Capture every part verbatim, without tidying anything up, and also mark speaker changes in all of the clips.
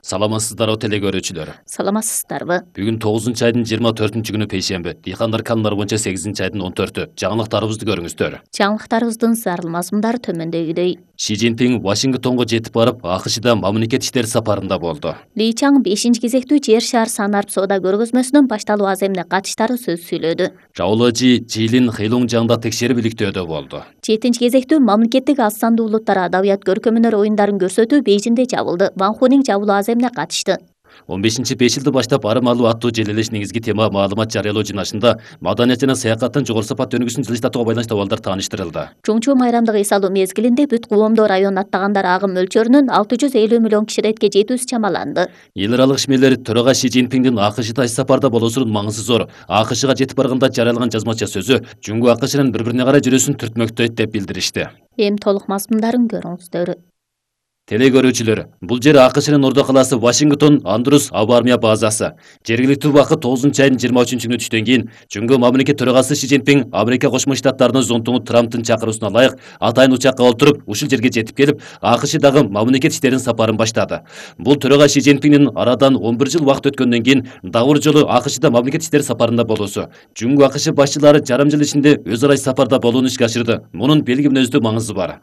Speaker 1: Саламатсыздарбы теле көрүүчүлөр.
Speaker 2: Саламатсыздарбы.
Speaker 1: Бүгүн тогузунчу айдын жыйырма төртүнчү күнү пейшемби. Дыйкандар каналары боюнча сегизинчи айдын он төртү. Жаңылыктарыбызды көрүңүздөр.
Speaker 2: Жаңылыктарыбыздын зарыл мазмундары төмөндөгүдөй.
Speaker 1: Ши Цзиньпин Вашингтонго жетип барып, АКШда мамлекет иштери сапарында болду.
Speaker 2: Ли Чаң бешинчи кезектүү жер шаар санарып соода көргөзмөсүнүн башталуу аземине катыштары сөз сүйлөдү.
Speaker 1: Жаулажи Жилин Хэйлунжаңда текшерип иликтөөдө болду.
Speaker 2: жетинчи кезектүү мамлекеттик аз сандуу улуттар адабият көркөм өнөр оюндарын көрсөтүү Бейжиңде жабылды. Ван Хунин жабылуу аземине катышты.
Speaker 1: он бешинчи беш жылды баштап арым алуу аттуу желелеш негизги тема маалымат жарыялоо жыйнашында маданият жана саякаттын жогору сапат өнүгүүсүн жылыштатууга байланыштуу абалдар тааныштырылды.
Speaker 2: Чоңчу майрамдык эс алуу мезгилинде бүт коомдо район аттагандар агым мөлчөрүнүн алты жүз элүү миллион киши иретке жетүүсү чамаланды.
Speaker 1: Эл аралык ишмерлер төрага Ши Цзиньпиндин АКШда иш сапарда болуусунун маңызы зор. АКШга жетип барганда жарыялаган жазмача сөзү Жуңгу АКШнын бири-бирине карай жүрүүсүн түртмөктөйт деп билдиришти.
Speaker 2: Эми толук мазмундарын көрүңүздөр.
Speaker 1: Теле көрүүчүлөр, бул жер АКШнын ордо калаасы Вашингтон Андрус аба армия базасы. Жергиликтүү убакыт тогузунчу айдын жыйырма үчүнчү күнү түштөн кийин Жуңгу мамлекет төрагасы Ши Цзиньпин Америка Кошмо Штаттарынын зонтугу Трамптын чакыруусуна ылайык атайын учакка олтуруп, ушул жерге жетип келип, АКШдагы мамлекет иштеринин сапарын баштады. Бул төрага Ши Цзиньпиндин арадан он бир жыл убакыт өткөндөн кийин дагы бир жолу АКШда мамлекет иштери сапарында болуусу. Жуңгу АКШ башчылары жарым жыл ичинде өз ара сапарда болууну ишке ашырды. Мунун белги мүнөздүү маңызы бар.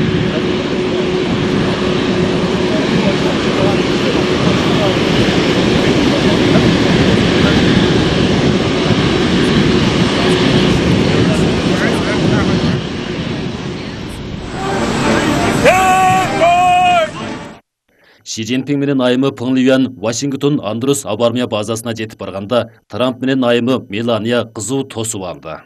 Speaker 1: Ши Цзиньпин менен айымы Пeng Liyuan Вашингтон Андрус аба армия базасына жетип барганда Трамп менен айымы Мелания кызуу тосуп алды.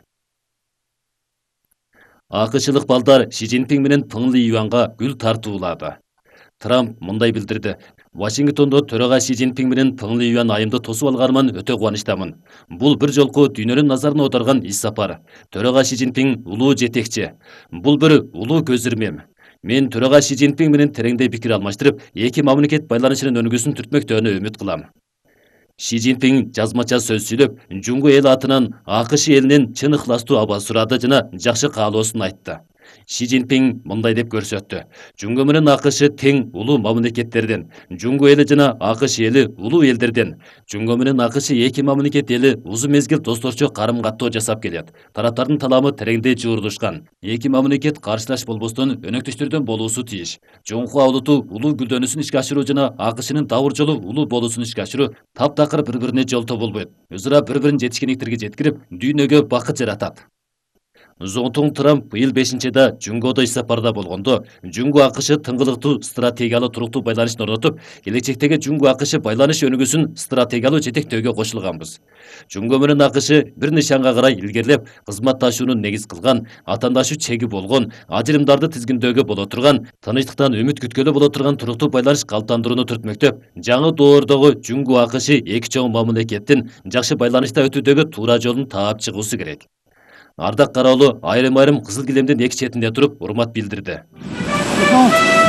Speaker 1: АКШлык балдар Ши Цзиньпин менен Peng Liyuanга гүл тартуулады. Трамп мындай билдирди: Вашингтондо төрага Ши Цзиньпин менен Peng Liyuan айымды тосуп алганыман өтө кубанычтамын. Бул бир жолку дүйнөнүн назарын аударган иш сапар. Төрага Ши Цзиньпин улуу жетекчи. Бул бир улуу көз ирмем. Мен төрага Ши Цзиньпин менен тереңдей пикир алмаштырып, эки мамлекет байланышынын өнүгүүсүн түртмөктөөнү үмүт кылам. Ши Цзиньпин жазмача сөз сүйлөп, Жуңгу эл атынан АКШ элинин чын ыхластуу аба сурады жана жакшы каалоосун айтты. Ши Цзиньпин мындай деп көрсөттү: Жуңгу менен АКШ тең улуу мамлекеттерден, Жуңгу эли жана АКШ эли улуу элдерден. Жуңгу менен АКШ эки мамлекет эли узун мезгил досторчу карым-каттоо жасап келет. Тараптардын таламы тереңдей жуурдушкан. Эки мамлекет каршылаш болбостон өнөктөштөрдөн болуусу тийиш. Жоңку Аулуту улуу гүлдөнүүсүн ишке ашыруу жана АКШнын дагы бир жолу улуу болуусун ишке ашыруу таптакыр бири-бирине жолтоо болбойт. Өзара бири-бирин жетишкендиктерге жеткирип, дүйнөгө бакыт жаратат. Зонтуң Трамп быйыл бешинчи айда Жуңгодо иш сапарда болгондо, Жуңгу АКШ тыңгылыктуу стратегиялуу туруктуу байланышты орнотуп, келечектеги Жуңгу АКШ байланыш өнүгүүсүн стратегиялуу жетектөөгө кошулганбыз. Жуңгу менен АКШ бир нишанга карай илгерилеп, кызматташууну негиз кылган, атаандашуу чеги болгон, ажырымдарды тизгиндөөгө боло турган, тынчтыктан үмүт күткөлө боло турган туруктуу байланыш калыптандырууну түртмөктөп, жаңы доордогу Жуңгу АКШ эки чоң мамлекеттин жакшы байланышта өтүүдөгө туура жолун таап чыгуусу керек. Ардак кароолу айрым-айрым кызыл килемдин эки четинде туруп урмат билдирди.